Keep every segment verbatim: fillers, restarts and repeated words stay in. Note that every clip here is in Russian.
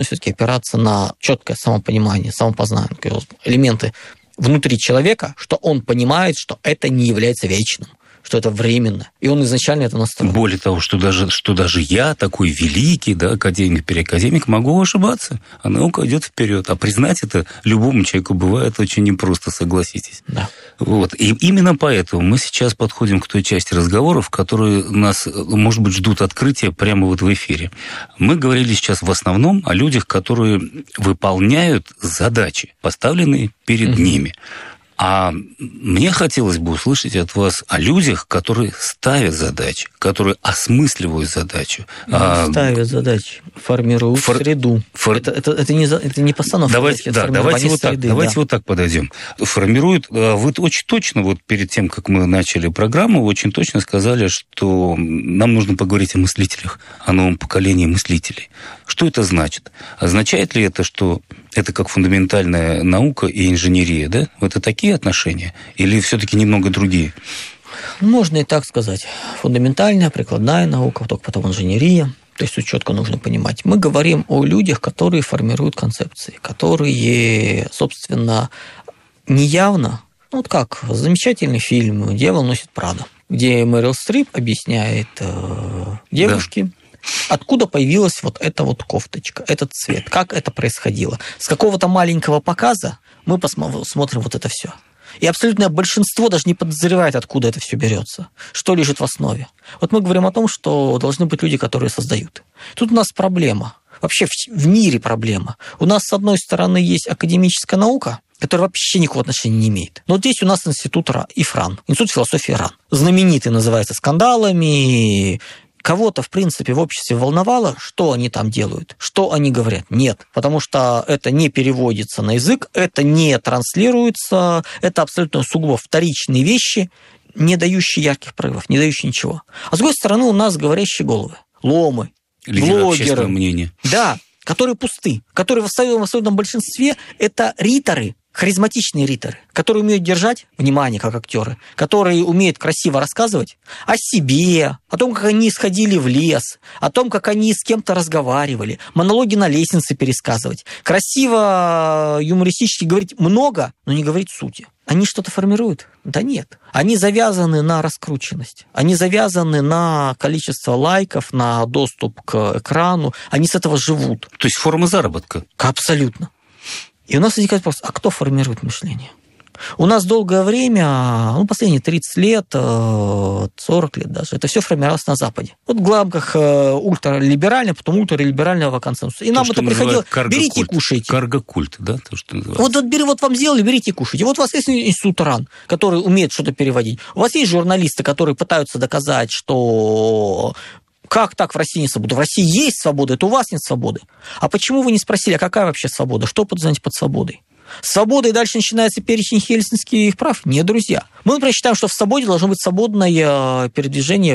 все-таки опираться на четкое самопонимание, самопознание, элементы внутри человека, что он понимает, что это не является вечным, что это временно. И он изначально это настроил. Более того, что даже, что даже я, такой великий, да, академик, переакадемик, могу ошибаться. А наука идет вперед. А признать это любому человеку бывает очень непросто, согласитесь. Да. Вот. И именно поэтому мы сейчас подходим к той части разговоров, которые нас, может быть, ждут открытия прямо вот в эфире. Мы говорили сейчас в основном о людях, которые выполняют задачи, поставленные перед mm-hmm. ними. А мне хотелось бы услышать от вас о людях, которые ставят задачи, которые осмысливают задачу. Не ставят задачи, формируют Фор... среду. Фор... Это, это, это, не, это не постановка. Давайте, да, давайте, вот, среды, так, давайте да. вот так подойдем. Формируют. Вы очень точно, вот перед тем, как мы начали программу, очень точно сказали, что нам нужно поговорить о мыслителях, о новом поколении мыслителей. Что это значит? Означает ли это, что это как фундаментальная наука и инженерия, да? Это такие отношения? Или все-таки немного другие? Можно и так сказать. Фундаментальная, прикладная наука, только потом инженерия. То есть тут четко нужно понимать. Мы говорим о людях, которые формируют концепции, которые, собственно, неявно, ну вот как замечательный фильм «Дьявол носит Прада», где Мэрил Стрип объясняет э, девушке, да. Откуда появилась вот эта вот кофточка, этот цвет, как это происходило. С какого-то маленького показа мы посмотрим вот это все. И абсолютное большинство даже не подозревает, откуда это все берется, что лежит в основе. Вот мы говорим о том, что должны быть люди, которые создают. Тут у нас проблема. Вообще в мире проблема. У нас, с одной стороны, есть академическая наука, которая вообще никакого отношения не имеет. Но вот здесь у нас институт ИФРАН, Институт философии РАН. Знаменитый, называется, скандалами. Кого-то, в принципе, в обществе волновало, что они там делают, что они говорят. Нет, потому что это не переводится на язык, это не транслируется, это абсолютно сугубо вторичные вещи, не дающие ярких прорывов, не дающие ничего. А с другой стороны, у нас говорящие головы, ломы, лидеры общественного мнения. Да, которые пусты, которые в абсолютном большинстве это риторы, харизматичные риторы, которые умеют держать внимание, как актеры, которые умеют красиво рассказывать о себе, о том, как они сходили в лес, о том, как они с кем-то разговаривали, монологи на лестнице пересказывать, красиво, юмористически говорить много, но не говорить сути. Они что-то формируют? Да нет. Они завязаны на раскрученность, они завязаны на количество лайков, на доступ к экрану, они с этого живут. То есть форма заработка? Абсолютно. И у нас возникает вопрос, а кто формирует мышление? У нас долгое время, ну, последние тридцать лет, сорок лет даже, это все формировалось на Западе. Вот в рамках ультралиберального, потом ультралиберального консенсуса. И то, нам это приходило, берите и кушайте. Карго-культ, да? То, что называется. Вот, вот, бери, вот вам сделали, берите и кушайте. Вот у вас есть институт РАН, который умеет что-то переводить. У вас есть журналисты, которые пытаются доказать, что... Как так в России нет свободы? В России есть свобода, это у вас нет свободы. А почему вы не спросили, а какая вообще свобода? Что подразумеваете под свободой? Свобода, и дальше начинается перечень хельсинских прав? Нет, друзья. Мы, например, считаем, что в свободе должно быть свободное передвижение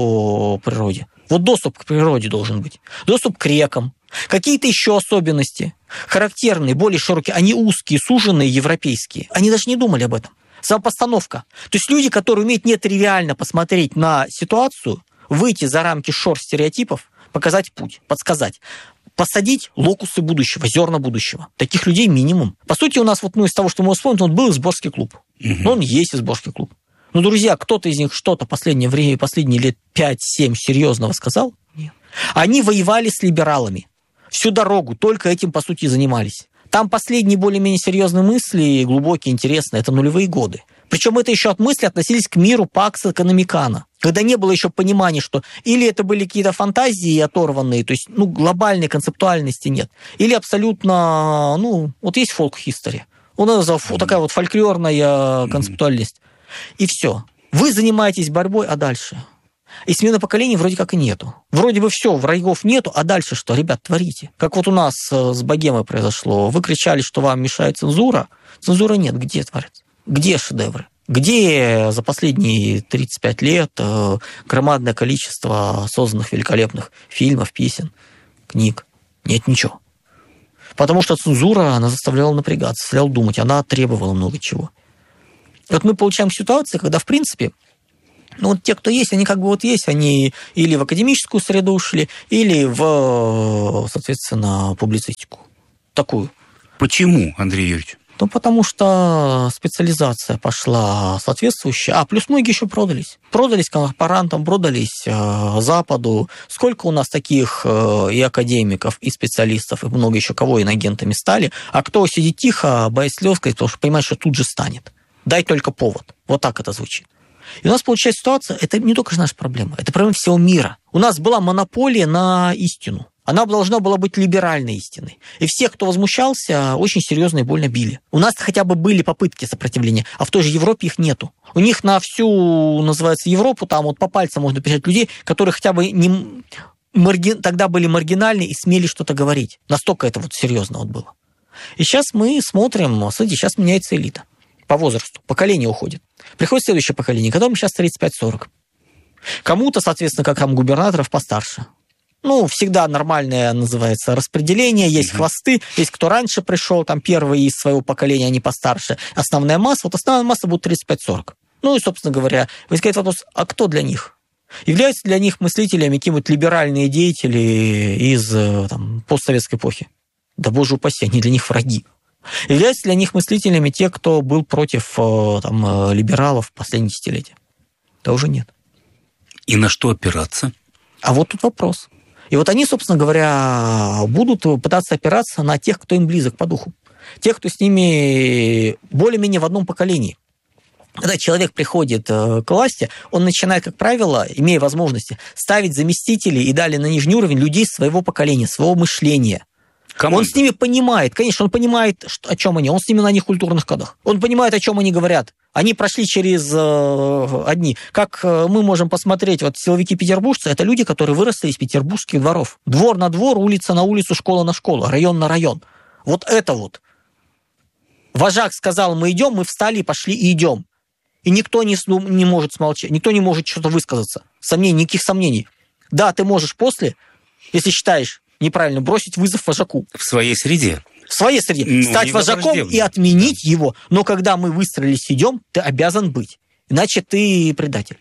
по природе. Вот доступ к природе должен быть. Доступ к рекам. Какие-то еще особенности, характерные, более широкие, они узкие, суженные, европейские. Они даже не думали об этом. Сама постановка. То есть люди, которые умеют нетривиально посмотреть на ситуацию, выйти за рамки шор стереотипов, показать путь, подсказать, посадить локусы будущего, зерна будущего. Таких людей минимум. По сути, у нас вот, ну, из того, что мы вспомним, он был сборский клуб. Угу. Но он есть сборский клуб. Ну, друзья, кто-то из них что-то последнее время, последние лет пять-семь серьезного сказал? Нет. Они воевали с либералами. Всю дорогу только этим, по сути, занимались. Там последние более-менее серьезные мысли, глубокие, интересные, это нулевые годы. Причем это еще от мысли относились к миру Пакса Экономикана, когда не было еще понимания, что или это были какие-то фантазии оторванные, то есть ну, глобальной концептуальности нет, или абсолютно, ну, вот есть фолк-хистори, у нас вот такая вот фольклорная концептуальность, и все. Вы занимаетесь борьбой, а дальше? И смены поколений вроде как и нету. Вроде бы все, врагов нету, а дальше что? Ребят, творите. Как вот у нас с Богемой произошло. Вы кричали, что вам мешает цензура. Цензуры нет. Где творится? Где шедевры? Где за последние тридцать пять лет громадное количество созданных великолепных фильмов, песен, книг? Нет ничего. Потому что цензура, она заставляла напрягаться, заставляла думать, она требовала много чего. Вот мы получаем ситуацию, когда, в принципе, Ну, вот те, кто есть, они как бы вот есть, они или в академическую среду ушли, или в, соответственно, публицистику. Такую. Почему, Андрей Юрьевич? Ну, потому что специализация пошла соответствующая. А, плюс многие еще продались. Продались корпорантам, продались э, Западу. Сколько у нас таких э, и академиков, и специалистов, и много еще кого инагентами стали. А кто сидит тихо, боясь слез, потому что понимает, что тут же станет. Дай только повод. Вот так это звучит. И у нас получается ситуация, это не только же наша проблема, это проблема всего мира. У нас была монополия на истину. Она должна была быть либеральной истиной. И всех, кто возмущался, очень серьезно и больно били. У нас хотя бы были попытки сопротивления, а в той же Европе их нету. У них на всю, называется, Европу, там вот по пальцам можно писать людей, которые хотя бы не, марги, тогда были маргинальны и смели что-то говорить. Настолько это вот серьезно вот было. И сейчас мы смотрим, смотрите, сейчас меняется элита по возрасту, поколение уходит. Приходит следующее поколение, которому сейчас тридцать пять сорок. Кому-то, соответственно, как там губернаторов, постарше. Ну, всегда нормальное, называется, распределение, есть mm-hmm. хвосты, есть кто раньше пришел, там первый из своего поколения, они постарше. Основная масса, вот основная масса будет тридцать пять сорок. Ну и, собственно говоря, возникает вопрос, а кто для них? Являются для них мыслителями какие-нибудь либеральные деятели из там, постсоветской эпохи? Да, боже упаси, они для них враги. Являются для них мыслителями те, кто был против там, либералов в последние десятилетия? Да уже нет. И на что опираться? А вот тут вопрос. И вот они, собственно говоря, будут пытаться опираться на тех, кто им близок по духу. Тех, кто с ними более-менее в одном поколении. Когда человек приходит к власти, он начинает, как правило, имея возможности, ставить заместителей и далее на нижний уровень людей своего поколения, своего мышления. Команда. Он с ними понимает, конечно, он понимает, о чем они, он с ними на них культурных кодах. Он понимает, о чем они говорят. Они прошли через э, одни. Как э, мы можем посмотреть, вот силовики-петербуржцы, это люди, которые выросли из петербургских дворов. Двор на двор, улица на улицу, школа на школу, район на район. Вот это вот. Вожак сказал, мы идем, мы встали, пошли и идем. И никто не, не может смолчать, никто не может что-то высказаться. Сомнений, никаких сомнений. Да, ты можешь после, если считаешь неправильно, бросить вызов вожаку. В своей среде. В своей среде. Ну, стать вожаком и отменить да. его. Но когда мы выстроились, идем, ты обязан быть. Иначе ты предатель.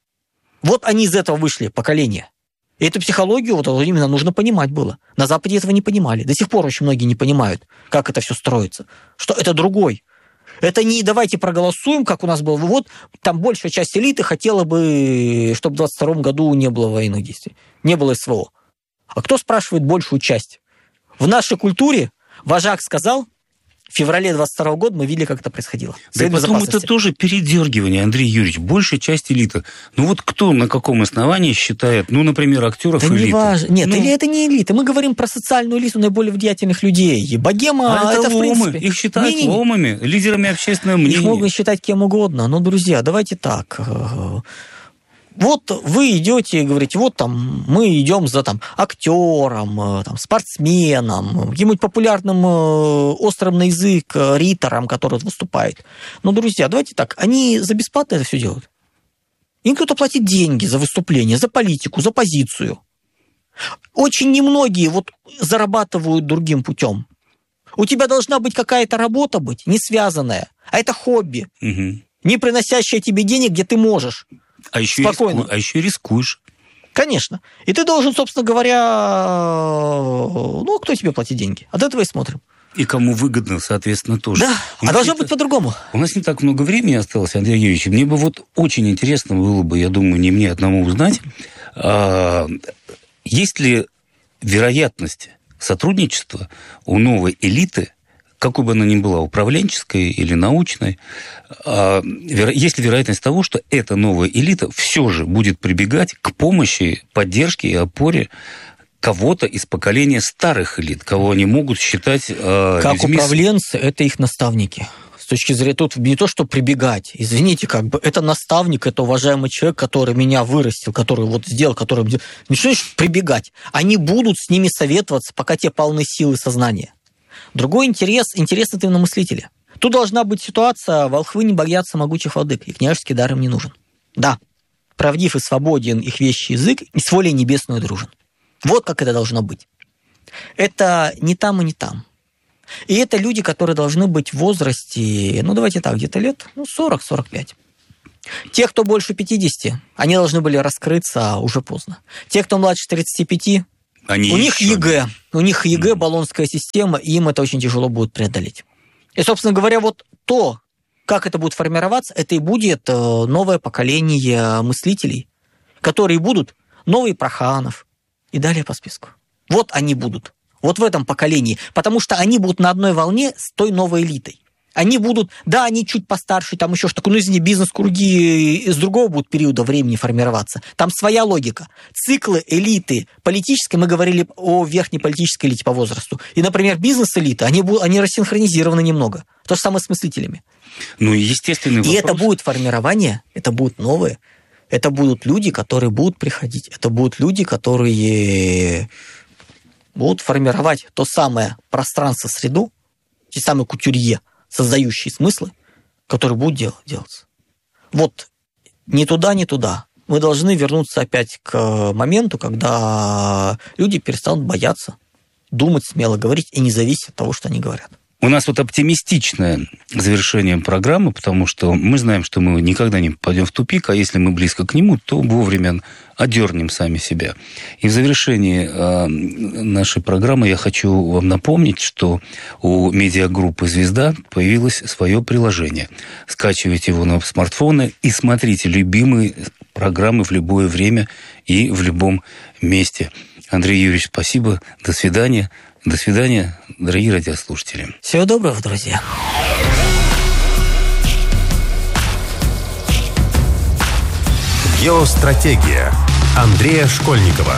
Вот они из этого вышли, поколение. И эту психологию вот именно нужно понимать было. На Западе этого не понимали. До сих пор очень многие не понимают, как это все строится. Что это другой. Это не давайте проголосуем, как у нас было. Вот там большая часть элиты хотела бы, чтобы в двадцать втором году не было военных действий. Не было СВО. А кто спрашивает большую часть? В нашей культуре вожак сказал, в феврале двадцать второго года мы видели, как это происходило. Да и потом это тоже передергивание, Андрей Юрьевич. Большая часть элиты. Ну вот кто на каком основании считает, ну, например, актеров да элитой? Не важно. Нет, ну... или это не элита. Мы говорим про социальную элиту наиболее влиятельных людей. Богема, а это, это в ломы. принципе... Их считают не, не, не. ломами, лидерами общественного мнения. Их могут считать кем угодно. Но, друзья, давайте так... Вот вы идете и говорите, вот там мы идем за там, актером, там, спортсменом, каким-нибудь популярным острым на язык ритором, который выступает. Но, друзья, давайте так, они за бесплатно это все делают. Им кто-то платит деньги за выступление, за политику, за позицию. Очень немногие вот зарабатывают другим путем. У тебя должна быть какая-то работа быть, не связанная, а это хобби, угу. не приносящее тебе денег, где ты можешь. А еще, риску... а еще рискуешь. Конечно. И ты должен, собственно говоря, ну, кто тебе платит деньги? От этого и смотрим. И кому выгодно, соответственно, тоже. Да, а должно быть по-другому. У нас не так много времени осталось, Андрей Юрьевич. Мне бы вот очень интересно было бы, я думаю, не мне одному узнать, есть ли вероятность сотрудничества у новой элиты, какой бы она ни была, управленческой или научной, есть ли вероятность того, что эта новая элита все же будет прибегать к помощи, поддержке и опоре кого-то из поколения старых элит, кого они могут считать э, как людьми... управленцы, это их наставники. С точки зрения, тут не то, что прибегать, извините, как бы, это наставник, это уважаемый человек, который меня вырастил, который вот сделал, который... Не что значит прибегать? Они будут с ними советоваться, пока те полны силы сознания. Другой интерес, интерес это именно мыслители. Тут должна быть ситуация, волхвы не боятся могучих владык, и княжеский дар им не нужен. Да, правдив и свободен их вещий язык, и с волей небесную дружен. Вот как это должно быть. Это не там и не там. И это люди, которые должны быть в возрасте, ну давайте так, где-то лет ну, сорок-сорок пять. Те, кто больше пятидесяти, они должны были раскрыться уже поздно. Те, кто младше тридцати пяти, они у них ЕГЭ. У них ЕГЭ, баллонская система, и им это очень тяжело будет преодолеть. И, собственно говоря, вот то, как это будет формироваться, это и будет новое поколение мыслителей, которые будут новые Проханов и далее по списку. Вот они будут. Вот в этом поколении. Потому что они будут на одной волне с той новой элитой. Они будут, да, они чуть постарше, там еще что-то, ну, извини, бизнес-круги из другого будут периода времени формироваться. Там своя логика. Циклы элиты политической, мы говорили о верхней политической элите по возрасту. И, например, бизнес-элиты, они, они рассинхронизированы немного. То же самое с мыслителями. Ну, естественный вопрос. И это будет формирование, это будут новые, это будут люди, которые будут приходить. Это будут люди, которые будут формировать то самое пространство, среду, те самые кутюрье, создающие смыслы, которые будут дел- делаться. Вот ни туда, ни туда. Мы должны вернуться опять к моменту, когда люди перестанут бояться, думать смело, говорить и не зависеть от того, что они говорят. У нас вот оптимистичное завершение программы, потому что мы знаем, что мы никогда не попадем в тупик, а если мы близко к нему, то вовремя одернем сами себя. И в завершении нашей программы я хочу вам напомнить, что у медиагруппы «Звезда» появилось свое приложение. Скачивайте его на смартфоны и смотрите любимые программы в любое время и в любом месте. Андрей Юрьевич, спасибо. До свидания. До свидания, дорогие радиослушатели. Всего доброго, друзья. Геостратегия Андрея Школьникова.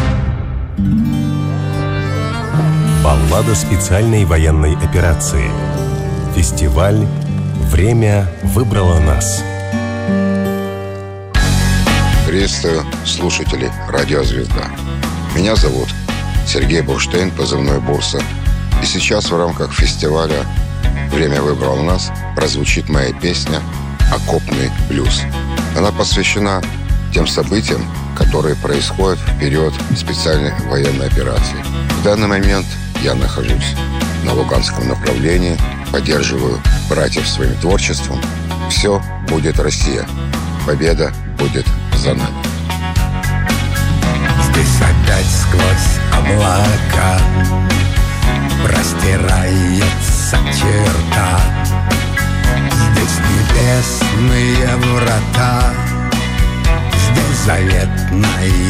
Баллада специальной военной операции. Фестиваль «Время выбрало нас». Приветствую слушателей «Радио Звезда». Меня зовут Сергей Бурштейн, позывной «Бурса». И сейчас в рамках фестиваля «Время выбрало нас» прозвучит моя песня «Окопный блюз». Она посвящена тем событиям, которые происходят в период специальной военной операции. В данный момент я нахожусь на Луганском направлении, поддерживаю братьев своим творчеством. Все будет Россия. Победа будет за нами. Здесь опять сквозь облака простирается черта. Здесь небесные врата, здесь заветная